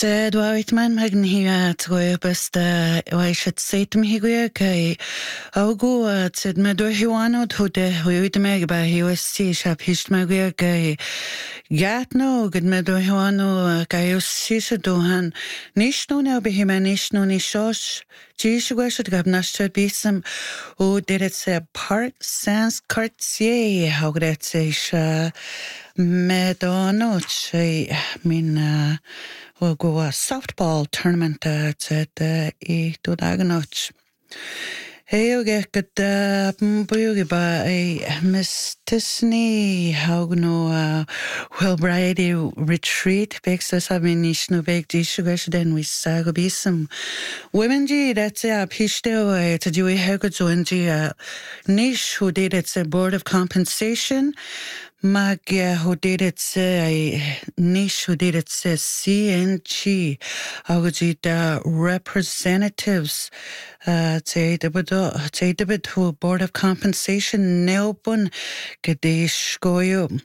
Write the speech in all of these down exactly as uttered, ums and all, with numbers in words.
Ted Whiteman magn hiya troy best I should say to me kai augu ted me do hiwano tode huyude me ba U S T shap hist me kai gatno gud me do hiwano kai usisa dohan nishno na be hima nishno ni shosh jish gwashad gab nashad bisam o did it say part sans quartier how gret say sha me do no say min we'll go a softball tournament uh, at the e to daganoch. Hey, okay, good. Buyugi ba a Miss Disney how no uh well variety retreat bakes us have in no bake dishes then we sago be some women g that's a pishto to do a haircut so in uh niche who did it's a board of compensation. Mag who did it say niche who did it say C N G the representatives uh say the bit say the bit who board of compensation neopun kadesh goyo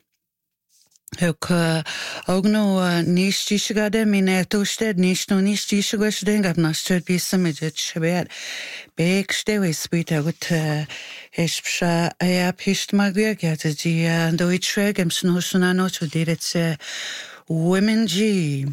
Hoka ogno niche tishagade minetosted niche no niche tishagosh dengab nasted be some it shabet bake stay with sweet I would Hespsha a pisht magya get a G and do it shreg em snosunano to did it say women G.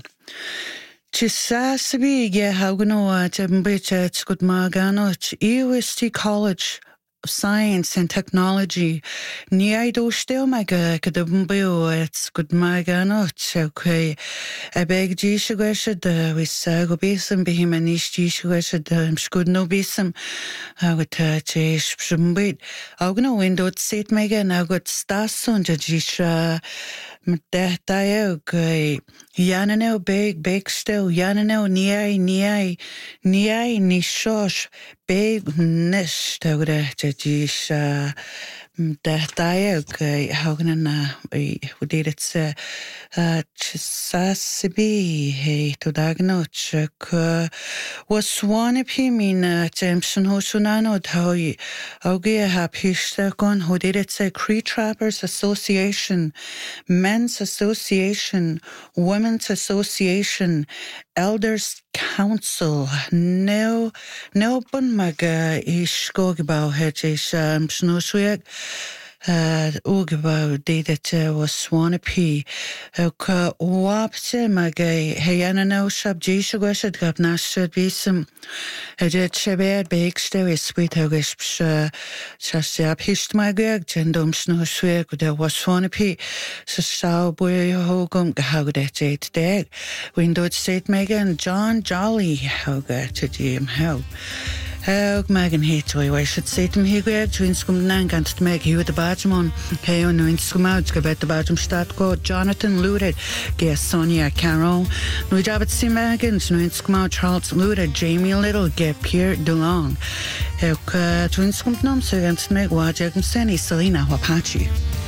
Chisasabi yeah how gno tembich at good magano U S T College of Science and Technology. Ni I do still my kadumbu it's good magano okay. I beg jishagwesha the we sago bisum behimanish jishagwesha the mshkud no bisum. I would touch a shumbit. I'm gonna window sit mega and I got stasun jisha. Mtehtayo gay Yanano big big still Yanano niai niai niai ni shosh big nish togre jisha Mtehtayo gay how gonna we did it say uh chisasibi hey to dagnoch was swan pimina Jameson Hosunano toy Ogia hapistakon who did it say Cree Trappers Association Men's Association, Women's Association, Elders Council. No, no, bun maga ish gogibau hedges um snowswig. Uh, Ugibau did it was Swanepi. Oka wapse magay Hayana no shab jishagwashad gab nashad bisum. Ejet shabed bakestew is sweet hogish shashab hisht magag jendum snowswig there was Swanepi. So boy hogum gahaudet dag. Windowed state Megan John Jolly hoga to Jim how. Hug Megan Hitway, I should say to him, he grab to Inscom Nangant to make you the Bajamon, Hey on Inscom out, go bet the Bajam Statco, Jonathan Looted, Guess Sonia Carol, no Jabbit C. Megans, no Inscom out, Charles Looted, Jamie Little, get Pierre DeLong, Hug to Inscom Nums against Meg Wajak and Senny Selena Wapachi.